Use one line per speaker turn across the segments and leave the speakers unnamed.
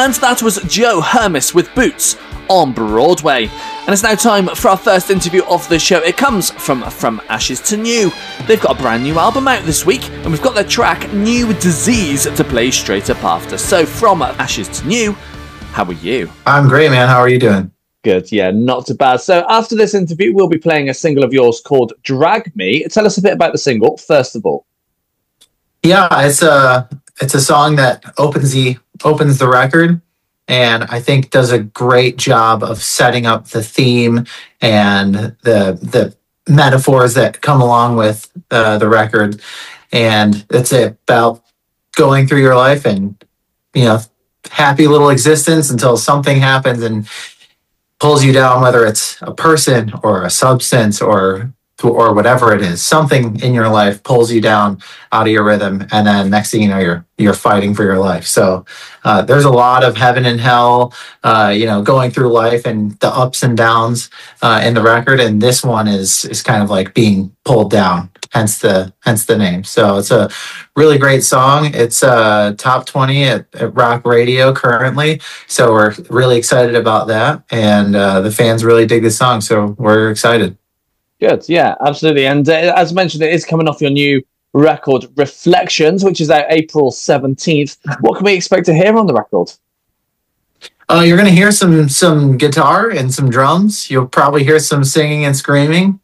And that was Joe Hermes with Boots on Broadway. And it's now time for our first interview of the show. It comes from Ashes to New. They've got a brand new album out this week, and we've got their track New Disease to play straight up after. So from Ashes to New, how are you?
I'm great, man. How are you doing?
Good, yeah, not too bad. So after this interview, we'll be playing a single of yours called Drag Me. Tell us a bit about the single, first of all.
Yeah, it's a song that opens the record, and I think does a great job of setting up the theme and the metaphors that come along with the record. And it's about going through your life and, happy little existence until something happens and pulls you down, whether it's a person or a substance or whatever it is. Something in your life pulls you down out of your rhythm, and then next thing you know, you're fighting for your life. So there's a lot of heaven and hell, going through life and the ups and downs in the record. And this one is kind of like being pulled down, hence the name. So it's a really great song. It's top 20 at Rock Radio currently. So we're really excited about that, and the fans really dig this song. So we're excited.
Good, yeah, absolutely. And as mentioned, it is coming off your new record, Reflections, which is out April 17th. What can we expect to hear on the record?
You're going to hear some guitar and some drums. You'll probably hear some singing and screaming.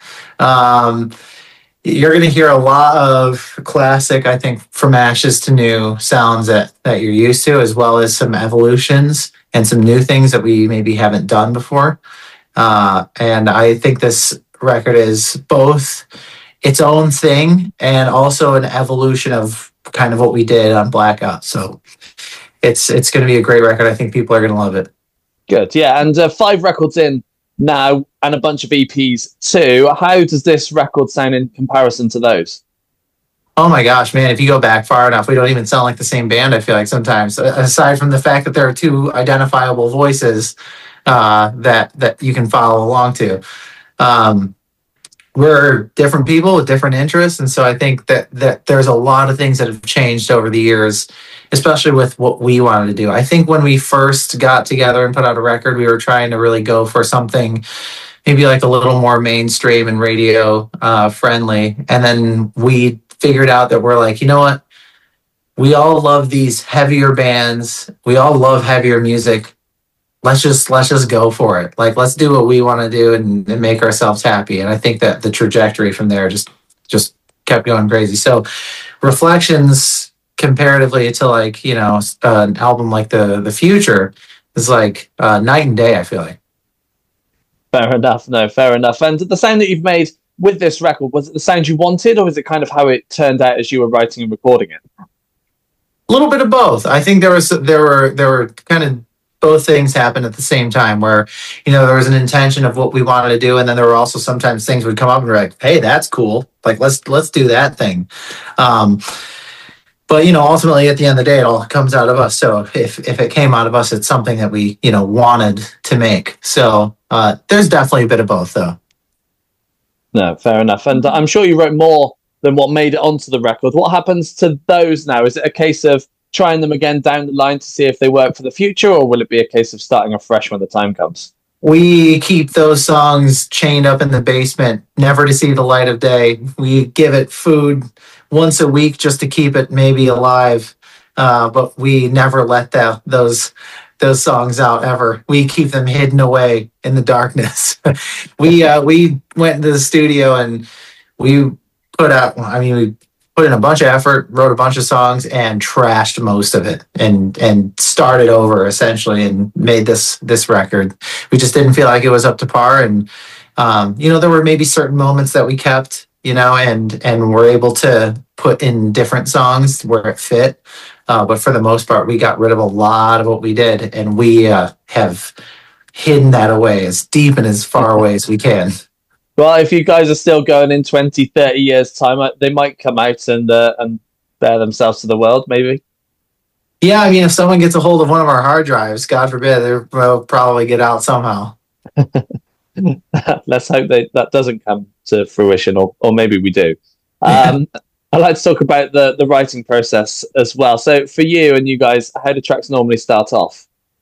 You're going to hear a lot of classic, I think, From Ashes to New sounds that you're used to, as well as some evolutions and some new things that we maybe haven't done before. And I think this record is both its own thing and also an evolution of kind of what we did on Blackout. So it's going to be a great record. I think people are going to love it.
Good, yeah. And 5 records in now and a bunch of EPs too. How does this record sound in comparison to those?
Oh my gosh, man, if you go back far enough, we don't even sound like the same band, I feel like sometimes, aside from the fact that there are 2 identifiable voices that you can follow along to. We're different people with different interests, and so I think that there's a lot of things that have changed over the years, especially with what we wanted to do. I think when we first got together and put out a record, we were trying to really go for something maybe like a little more mainstream and radio friendly, and then we figured out that we're like, you know what? We all love these heavier bands. We all love heavier music. Let's just go for it. Like, let's do what we want to do and make ourselves happy. And I think that the trajectory from there just kept going crazy. So Reflections, comparatively to like, an album like the Future, is like night and day, I feel like.
Fair enough. No, fair enough. And the sound that you've made with this record, was it the sound you wanted, or was it kind of how it turned out as you were writing and recording it?
A little bit of both. I think there were kind of both things happened at the same time, where, there was an intention of what we wanted to do. And then there were also sometimes things would come up and we're like, hey, that's cool. Like, let's do that thing. But, ultimately at the end of the day, it all comes out of us. So if it came out of us, it's something that we, wanted to make. So there's definitely a bit of both though.
No, fair enough. And I'm sure you wrote more than what made it onto the record. What happens to those now? Is it a case of trying them again down the line to see if they work for the future, or will it be a case of starting afresh when the time comes?
We keep those songs chained up in the basement, never to see the light of day. We give it food once a week just to keep it maybe alive, but we never let those songs out ever. We keep them hidden away in the darkness. We went into the studio and we put in a bunch of effort, wrote a bunch of songs, and trashed most of it and started over essentially and made this record. We just didn't feel like it was up to par. And, there were maybe certain moments that we kept, and were able to put in different songs where it fit. But for the most part, we got rid of a lot of what we did, and we have hidden that away as deep and as far away as we can.
Well, if you guys are still going in 20, 30 years' time, they might come out and bear themselves to the world, maybe.
Yeah, if someone gets a hold of one of our hard drives, God forbid, they'll probably get out somehow.
Let's hope that doesn't come to fruition, or maybe we do. I'd like to talk about the writing process as well. So for you and you guys, how do tracks normally start off?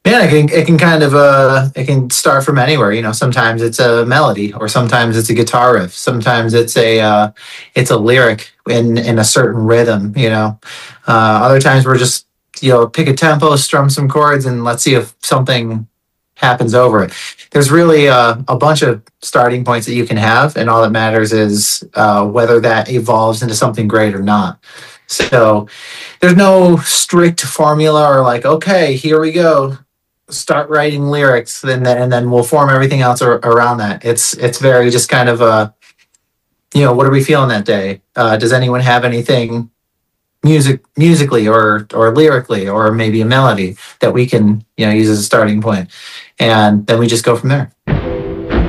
Yeah, it can kind of it can start from anywhere. Sometimes it's a melody, or sometimes it's a guitar riff. Sometimes it's a lyric in a certain rhythm. Other times we're just pick a tempo, strum some chords, and let's see if something happens over it. There's really a bunch of starting points that you can have, and all that matters is whether that evolves into something great or not. So there's no strict formula or like, okay, here we go, start writing lyrics, and then we'll form everything else around that. It's very just kind of what are we feeling that day? Does anyone have anything musically or lyrically, or maybe a melody that we can use as a starting point, and then we just go from there.